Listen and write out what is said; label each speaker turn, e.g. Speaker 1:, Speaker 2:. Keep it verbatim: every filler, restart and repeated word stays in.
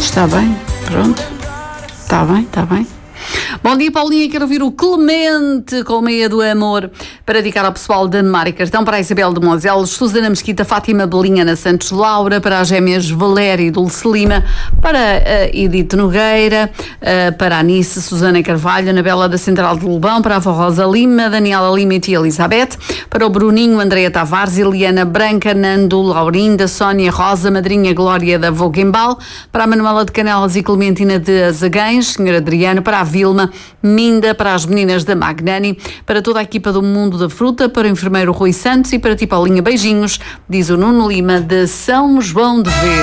Speaker 1: Está bem, pronto. Está bem, está bem. Bom dia, Paulinha. Quero ouvir o Clemente com Meia do Amor para dedicar ao pessoal de Mar e Cartão, para a Isabel de Mozelos, Susana Mesquita, Fátima Belinha na Santos, Laura, para as gêmeas Valéria e Dulce Lima, para uh, Edith Nogueira, uh, para a Anice, Susana Carvalho, Anabela da Central de Lobão, para a avó Rosa Lima, Daniela Lima e tia Elizabeth, para o Bruninho, Andreia Tavares, Eliana Branca, Nando, Laurinda, Sónia Rosa, Madrinha Glória da Voguembal, para a Manuela de Canelas e Clementina de Azagães, Senhor Adriano, para a Vilma, Minda, para as meninas da Magnani, para toda a equipa do Mundo da Fruta, para o enfermeiro Rui Santos e para ti, Paulinha, beijinhos, diz o Nuno Lima de São João de Vez.